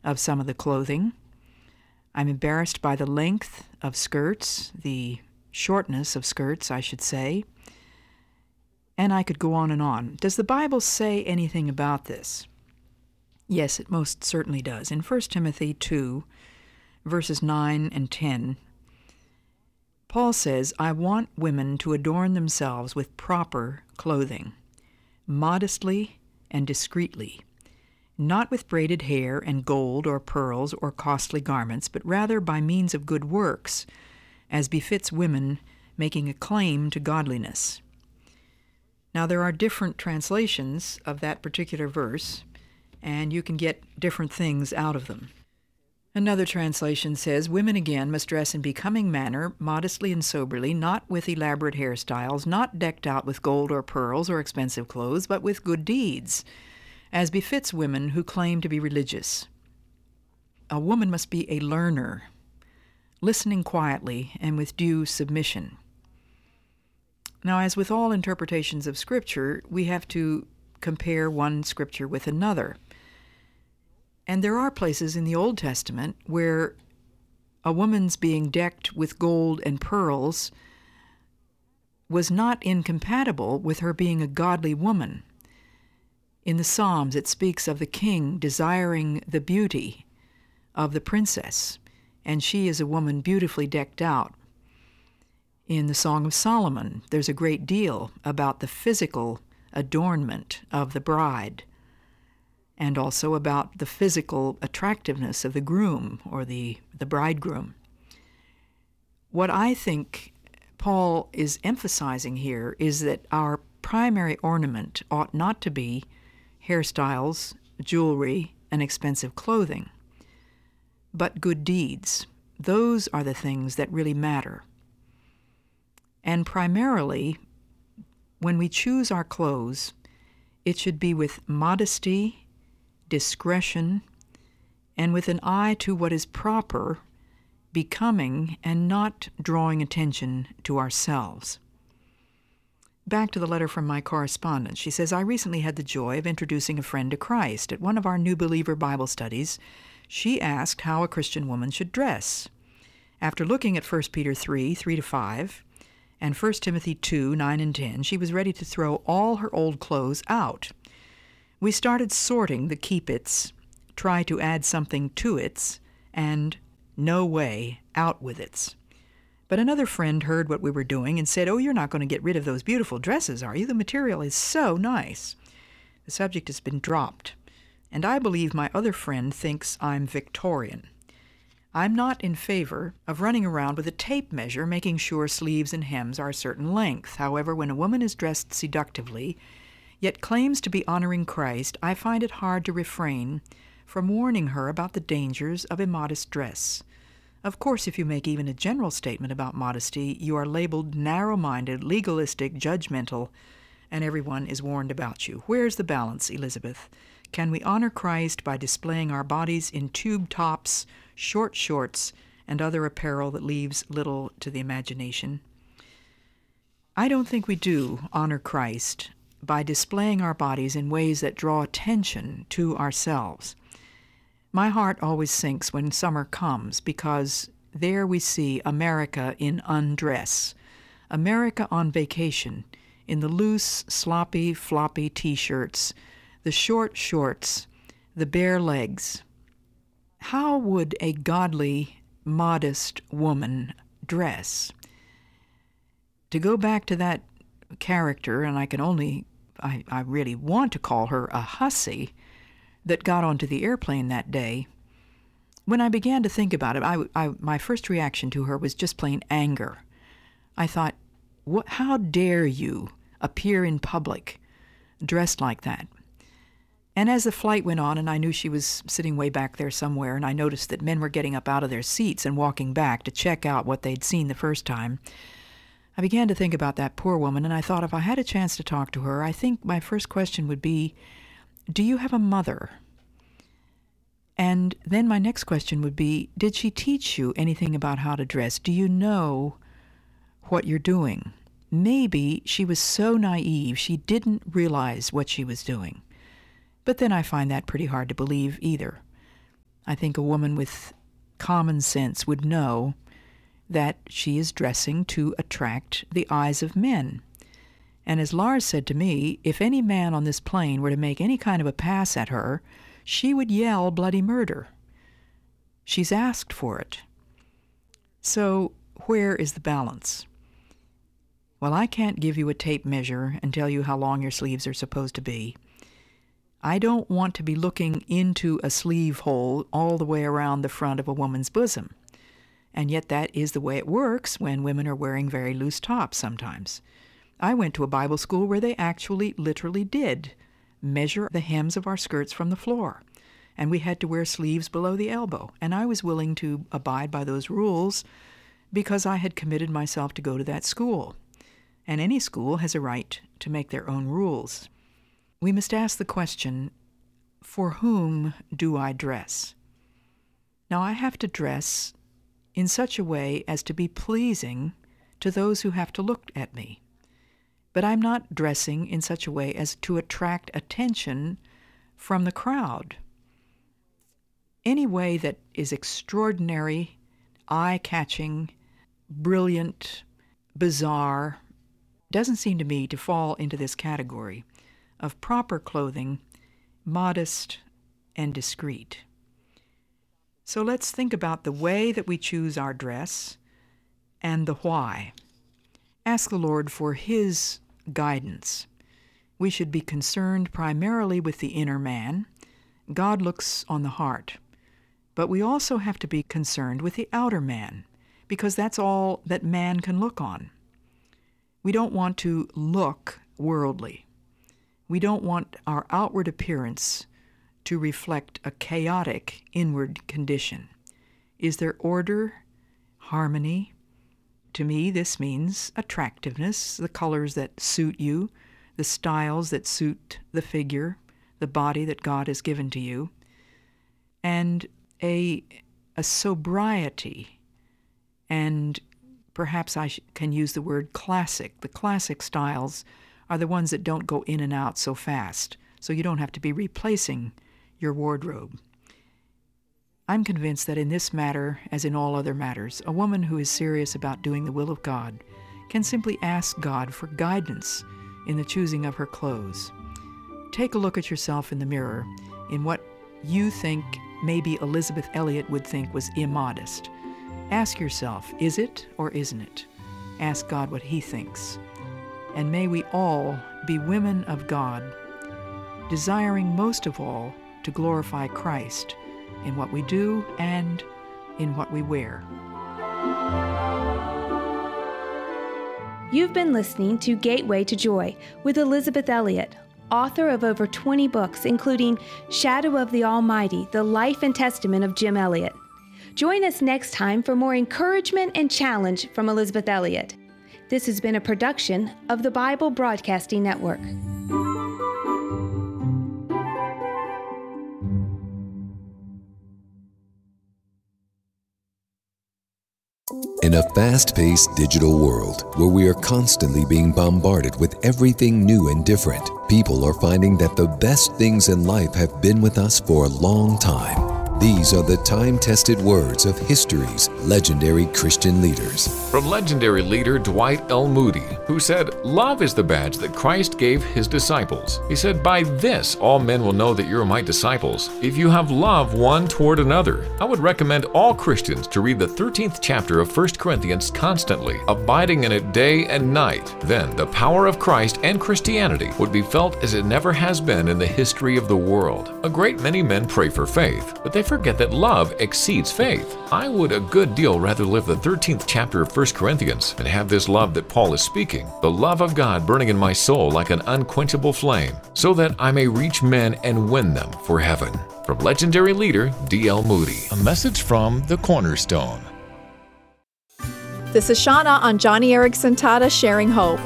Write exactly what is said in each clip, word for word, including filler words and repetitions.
of some of the clothing. I'm embarrassed by the length of skirts, the shortness of skirts, I should say. And I could go on and on. Does the Bible say anything about this? Yes, it most certainly does. In First Timothy two, verses nine and ten, Paul says, I want women to adorn themselves with proper clothing, modestly and discreetly, not with braided hair and gold or pearls or costly garments, but rather by means of good works, as befits women making a claim to godliness. Now, there are different translations of that particular verse, and you can get different things out of them. Another translation says, women again must dress in becoming manner, modestly and soberly, not with elaborate hairstyles, not decked out with gold or pearls or expensive clothes, but with good deeds, as befits women who claim to be religious. A woman must be a learner, listening quietly and with due submission. Now, as with all interpretations of Scripture, we have to compare one Scripture with another. And there are places in the Old Testament where a woman's being decked with gold and pearls was not incompatible with her being a godly woman. In the Psalms, it speaks of the king desiring the beauty of the princess, and she is a woman beautifully decked out. In the Song of Solomon, there's a great deal about the physical adornment of the bride, and also about the physical attractiveness of the groom or the, the bridegroom. What I think Paul is emphasizing here is that our primary ornament ought not to be hairstyles, jewelry, and expensive clothing, but good deeds. Those are the things that really matter. And primarily, when we choose our clothes, it should be with modesty, discretion, and with an eye to what is proper, becoming, and not drawing attention to ourselves. Back to the letter from my correspondent. She says, I recently had the joy of introducing a friend to Christ. At one of our New Believer Bible studies, she asked how a Christian woman should dress. After looking at First Peter three, three to five, and First Timothy two, nine and ten, she was ready to throw all her old clothes out. We started sorting the keep-its, try to add something to its, and no way out with its. But another friend heard what we were doing and said, oh, you're not going to get rid of those beautiful dresses, are you? The material is so nice. The subject has been dropped, and I believe my other friend thinks I'm Victorian. I'm not in favor of running around with a tape measure making sure sleeves and hems are a certain length. However, when a woman is dressed seductively, yet claims to be honoring Christ, I find it hard to refrain from warning her about the dangers of immodest dress. Of course, if you make even a general statement about modesty, you are labeled narrow-minded, legalistic, judgmental, and everyone is warned about you. Where's the balance, Elizabeth? Can we honor Christ by displaying our bodies in tube tops, short shorts, and other apparel that leaves little to the imagination? I don't think we do honor Christ by displaying our bodies in ways that draw attention to ourselves. My heart always sinks when summer comes because there we see America in undress, America on vacation, in the loose, sloppy, floppy T-shirts, the short shorts, the bare legs. How would a godly, modest woman dress? To go back to that character, and I can only, I, I really want to call her a hussy, that got onto the airplane that day, when I began to think about it, I, I, my first reaction to her was just plain anger. I thought, what, how dare you appear in public dressed like that? And as the flight went on, and I knew she was sitting way back there somewhere, and I noticed that men were getting up out of their seats and walking back to check out what they'd seen the first time, I began to think about that poor woman, and I thought if I had a chance to talk to her, I think my first question would be, do you have a mother? And then my next question would be, did she teach you anything about how to dress? Do you know what you're doing? Maybe she was so naive she didn't realize what she was doing. But then I find that pretty hard to believe either. I think a woman with common sense would know that she is dressing to attract the eyes of men. And as Lars said to me, if any man on this plane were to make any kind of a pass at her, she would yell bloody murder. She's asked for it. So where is the balance? Well, I can't give you a tape measure and tell you how long your sleeves are supposed to be. I don't want to be looking into a sleeve hole all the way around the front of a woman's bosom. And yet that is the way it works when women are wearing very loose tops sometimes. I went to a Bible school where they actually literally did measure the hems of our skirts from the floor. And we had to wear sleeves below the elbow. And I was willing to abide by those rules because I had committed myself to go to that school. And any school has a right to make their own rules. We must ask the question, for whom do I dress? Now, I have to dress in such a way as to be pleasing to those who have to look at me. But I'm not dressing in such a way as to attract attention from the crowd. Any way that is extraordinary, eye-catching, brilliant, bizarre, doesn't seem to me to fall into this category of proper clothing, modest and discreet. So let's think about the way that we choose our dress and the why. Ask the Lord for His guidance. We should be concerned primarily with the inner man. God looks on the heart. But we also have to be concerned with the outer man, because that's all that man can look on. We don't want to look worldly. We don't want our outward appearance to reflect a chaotic inward condition. Is there order, harmony? To me, this means attractiveness, the colors that suit you, the styles that suit the figure, the body that God has given to you, and a, a sobriety, and perhaps I sh- can use the word classic. The classic styles are the ones that don't go in and out so fast, so you don't have to be replacing your wardrobe. I'm convinced that in this matter, as in all other matters, a woman who is serious about doing the will of God can simply ask God for guidance in the choosing of her clothes. Take a look at yourself in the mirror in what you think maybe Elisabeth Elliot would think was immodest. Ask yourself, is it or isn't it? Ask God what He thinks. And may we all be women of God, desiring most of all to glorify Christ in what we do and in what we wear. You've been listening to Gateway to Joy with Elisabeth Elliot, author of over twenty books, including Shadow of the Almighty, The Life and Testament of Jim Elliot. Join us next time for more encouragement and challenge from Elisabeth Elliot. This has been a production of the Bible Broadcasting Network. In a fast-paced digital world where we are constantly being bombarded with everything new and different, people are finding that the best things in life have been with us for a long time. These are the time-tested words of history's legendary Christian leaders. From legendary leader Dwight L. Moody, who said, "Love is the badge that Christ gave His disciples." He said, "By this all men will know that you are my disciples, if you have love one toward another." I would recommend all Christians to read the thirteenth chapter of First Corinthians constantly, abiding in it day and night. Then the power of Christ and Christianity would be felt as it never has been in the history of the world. A great many men pray for faith, but they forget that love exceeds faith. I would a good deal rather live the thirteenth chapter of First Corinthians and have this love that Paul is speaking, the love of God burning in my soul like an unquenchable flame, so that I may reach men and win them for heaven. From legendary leader D L. Moody. A message from the Cornerstone. This is Shauna on Johnny Erickson Tata Sharing Hope.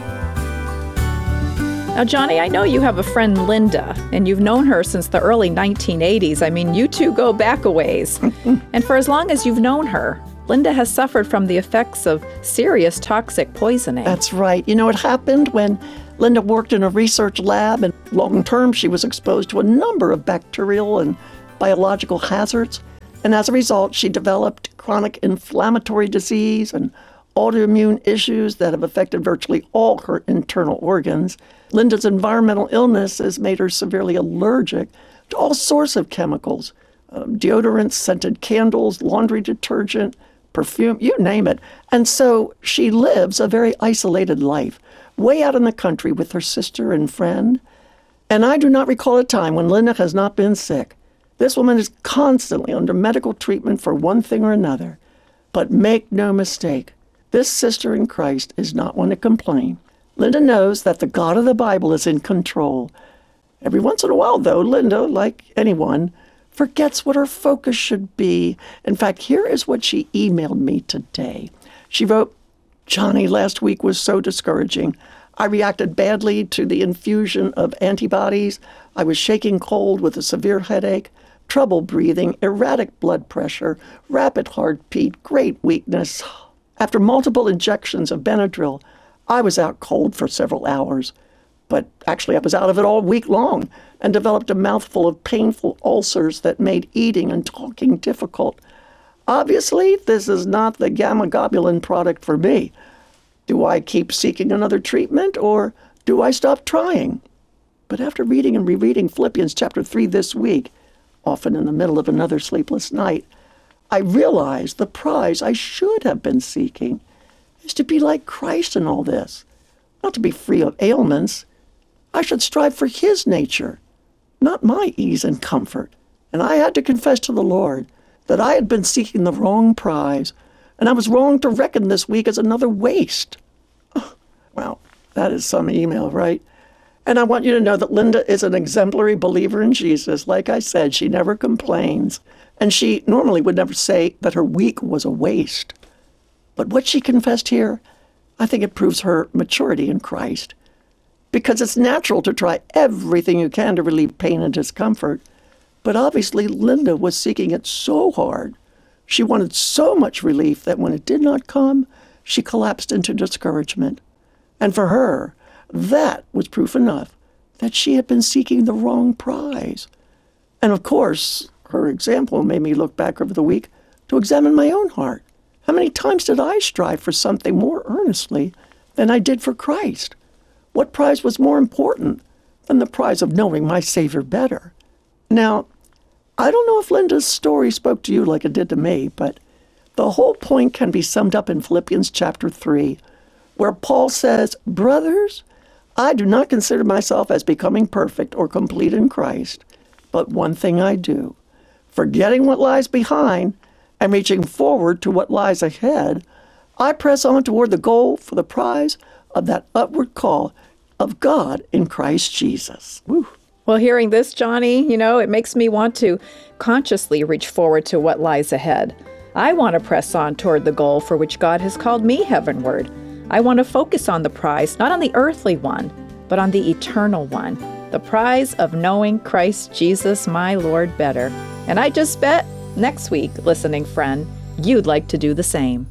Now, Johnny, I know you have a friend, Linda, and you've known her since the early nineteen eighties. I mean, you two go back a ways. And for as long as you've known her, Linda has suffered from the effects of serious toxic poisoning. That's right. You know, it happened when Linda worked in a research lab, and long term she was exposed to a number of bacterial and biological hazards. And as a result, she developed chronic inflammatory disease and autoimmune issues that have affected virtually all her internal organs. Linda's environmental illness has made her severely allergic to all sorts of chemicals, um, deodorants, scented candles, laundry detergent, perfume, you name it. And so she lives a very isolated life, way out in the country with her sister and friend. And I do not recall a time when Linda has not been sick. This woman is constantly under medical treatment for one thing or another. But make no mistake, this sister in Christ is not one to complain. Linda knows that the God of the Bible is in control. Every once in a while, though, Linda, like anyone, forgets what her focus should be. In fact, here is what she emailed me today. She wrote, "Johnny, last week was so discouraging. I reacted badly to the infusion of antibodies. I was shaking cold with a severe headache, trouble breathing, erratic blood pressure, rapid heartbeat, great weakness. After multiple injections of Benadryl, I was out cold for several hours. But actually, I was out of it all week long and developed a mouthful of painful ulcers that made eating and talking difficult. Obviously, this is not the gamma globulin product for me. Do I keep seeking another treatment, or do I stop trying?" But after reading and rereading Philippians chapter three this week, often in the middle of another sleepless night, I realized the prize I should have been seeking is to be like Christ in all this, not to be free of ailments. I should strive for his nature, not my ease and comfort. And I had to confess to the Lord that I had been seeking the wrong prize, and I was wrong to reckon this week as another waste. Oh, well, that is some email, right? And I want you to know that Linda is an exemplary believer in Jesus. Like I said, she never complains, and she normally would never say that her week was a waste. But what she confessed here, I think it proves her maturity in Christ. Because it's natural to try everything you can to relieve pain and discomfort. But obviously, Linda was seeking it so hard. She wanted so much relief that when it did not come, she collapsed into discouragement. And for her, that was proof enough that she had been seeking the wrong prize. And of course, her example made me look back over the week to examine my own heart. How many times did I strive for something more earnestly than I did for Christ? What prize was more important than the prize of knowing my Savior better? Now, I don't know if Linda's story spoke to you like it did to me, but the whole point can be summed up in Philippians chapter three, where Paul says, "Brothers, I do not consider myself as becoming perfect or complete in Christ, but one thing I do, forgetting what lies behind and reaching forward to what lies ahead, I press on toward the goal for the prize of that upward call of God in Christ Jesus." Woo. Well, hearing this, Johnny, you know, it makes me want to consciously reach forward to what lies ahead. I want to press on toward the goal for which God has called me heavenward. I want to focus on the prize, not on the earthly one, but on the eternal one, the prize of knowing Christ Jesus, my Lord, better. And I just bet next week, listening friend, you'd like to do the same.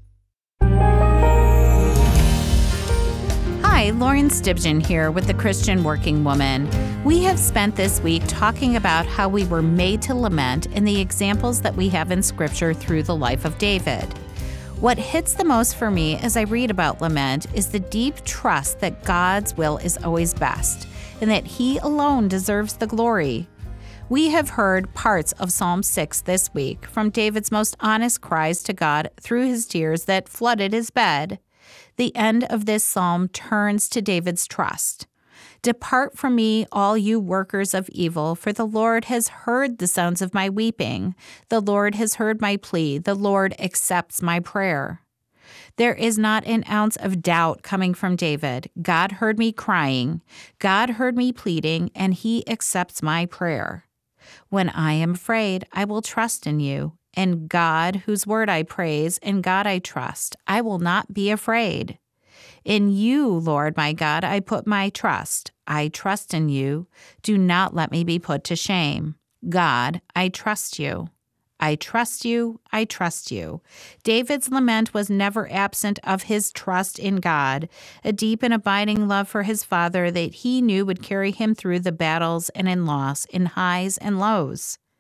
Hi, Lauren Stibgen here with the Christian Working Woman. We have spent this week talking about how we were made to lament and the examples that we have in Scripture through the life of David. What hits the most for me as I read about lament is the deep trust that God's will is always best and that He alone deserves the glory. We have heard parts of Psalm six this week from David's most honest cries to God through his tears that flooded his bed. The end of this psalm turns to David's trust. "Depart from me, all you workers of evil, for the Lord has heard the sounds of my weeping. The Lord has heard my plea. The Lord accepts my prayer." There is not an ounce of doubt coming from David. God heard me crying. God heard me pleading, and He accepts my prayer. "When I am afraid, I will trust in you. And God, whose word I praise, and God I trust, I will not be afraid. In you, Lord my God, I put my trust. I trust in you. Do not let me be put to shame. God, I trust you. I trust you. I trust you." David's lament was never absent of his trust in God, a deep and abiding love for his Father that he knew would carry him through the battles and in loss, in highs and lows.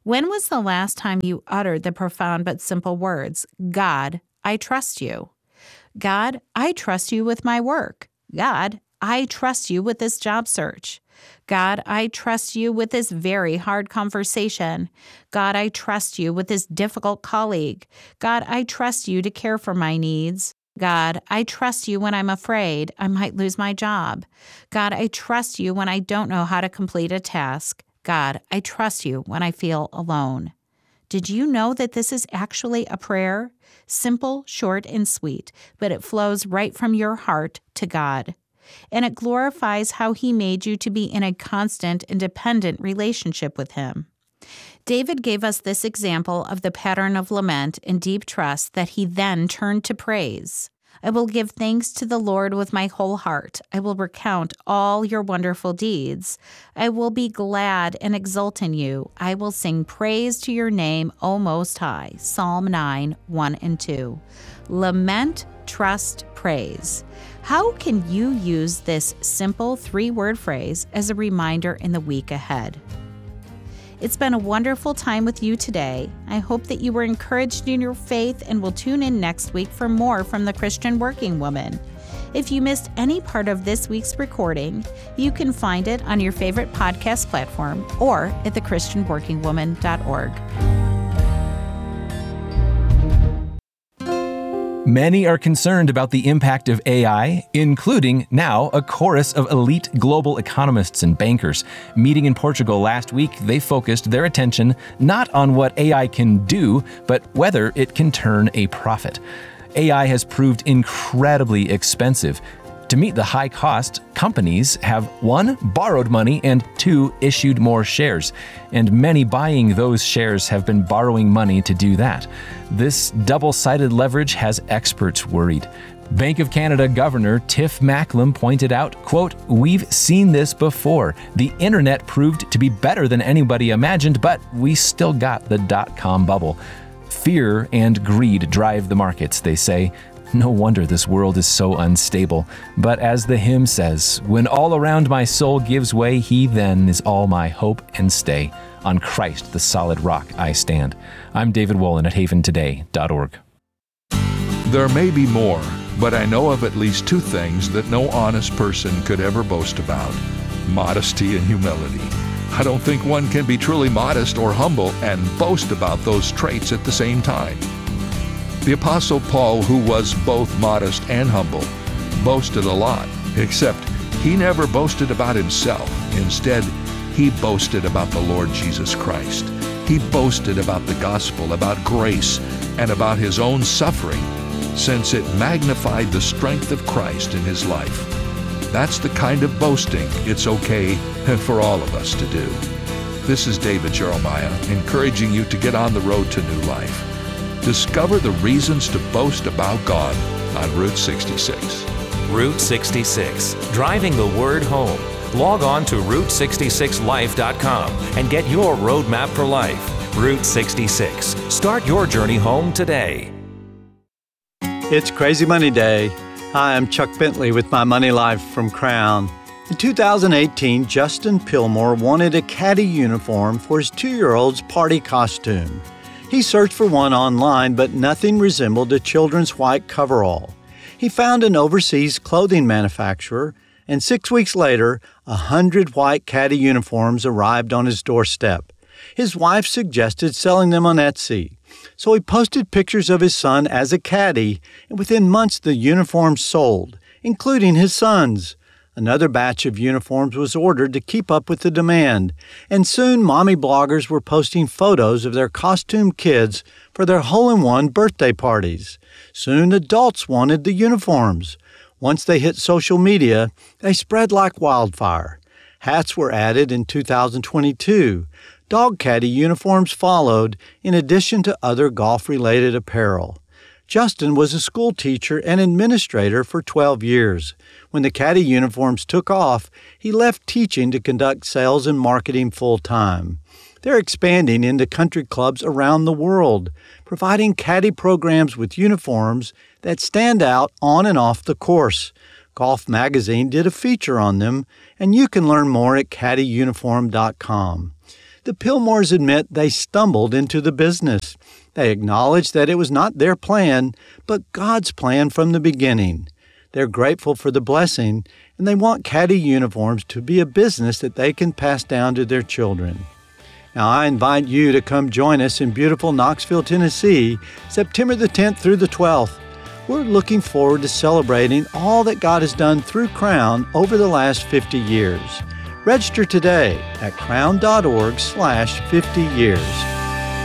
When was the last time you uttered the profound but simple words, God, I trust you? God, I trust you with my work. God, I trust you with this job search. God, I trust you with this very hard conversation. God, I trust you with this difficult colleague. God, I trust you to care for my needs. God, I trust you when I'm afraid I might lose my job. God, I trust you when I don't know how to complete a task. God, I trust you when I feel alone. Did you know that this is actually a prayer? Simple, short, and sweet, but it flows right from your heart to God. And it glorifies how He made you to be in a constant and dependent relationship with Him. David gave us this example of the pattern of lament and deep trust that he then turned to praise. I will give thanks to the Lord with my whole heart. I will recount all your wonderful deeds. I will be glad and exult in you. I will sing praise to your name, O Most High. Psalm nine, one and two. Lament, trust, praise. How can you use this simple three-word phrase as a reminder in the week ahead? It's been a wonderful time with you today. I hope that you were encouraged in your faith and will tune in next week for more from the Christian Working Woman. If you missed any part of this week's recording, you can find it on your favorite podcast platform or at the christian working woman dot org. Many are concerned about the impact of A I, including now a chorus of elite global economists and bankers. Meeting in Portugal last week, they focused their attention not on what A I can do, but whether it can turn a profit. A I has proved incredibly expensive. To meet the high cost, companies have one, borrowed money, and two, issued more shares. And many buying those shares have been borrowing money to do that. This double-sided leverage has experts worried. Bank of Canada Governor Tiff Macklem pointed out, quote, "We've seen this before. The internet proved to be better than anybody imagined, but we still got the dot-com bubble. Fear and greed drive the markets," they say. No wonder this world is so unstable. But as the hymn says, "When all around my soul gives way, He then is all my hope and stay. On Christ, the solid rock, I stand." I'm David Wolin at haven today dot org. There may be more, but I know of at least two things that no honest person could ever boast about: modesty and humility. I don't think one can be truly modest or humble and boast about those traits at the same time. The Apostle Paul, who was both modest and humble, boasted a lot, except he never boasted about himself. Instead, he boasted about the Lord Jesus Christ. He boasted about the gospel, about grace, and about his own suffering, since it magnified the strength of Christ in his life. That's the kind of boasting it's okay for all of us to do. This is David Jeremiah, encouraging you to get on the road to new life. Discover the reasons to boast about God on Route sixty-six. Route sixty-six, driving the word home. Log on to route sixty-six life dot com and get your roadmap for life. Route sixty-six. Start your journey home today. It's Crazy Money Day. Hi, I'm Chuck Bentley with My Money Life from Crown. In two thousand eighteen, Justin Pillmore wanted a caddy uniform for his two-year-old's party costume. He searched for one online, but nothing resembled a children's white coverall. He found an overseas clothing manufacturer, and six weeks later, a hundred white caddy uniforms arrived on his doorstep. His wife suggested selling them on Etsy, so he posted pictures of his son as a caddy, and within months the uniforms sold, including his son's. Another batch of uniforms was ordered to keep up with the demand, and soon mommy bloggers were posting photos of their costumed kids for their hole-in-one birthday parties. Soon adults wanted the uniforms. Once they hit social media, they spread like wildfire. Hats were added in two thousand twenty-two. Dog caddy uniforms followed, in addition to other golf-related apparel. Justin was a school teacher and administrator for twelve years. When the caddy uniforms took off, he left teaching to conduct sales and marketing full-time. They're expanding into country clubs around the world, providing caddy programs with uniforms that stand out on and off the course. Golf Magazine did a feature on them, and you can learn more at caddy uniform dot com. The Pillmores admit they stumbled into the business. They acknowledge that it was not their plan, but God's plan from the beginning. They're grateful for the blessing, and they want Caddy uniforms to be a business that they can pass down to their children. Now, I invite you to come join us in beautiful Knoxville, Tennessee, September the tenth through the twelfth. We're looking forward to celebrating all that God has done through Crown over the last fifty years. Register today at crown dot org slash fifty years.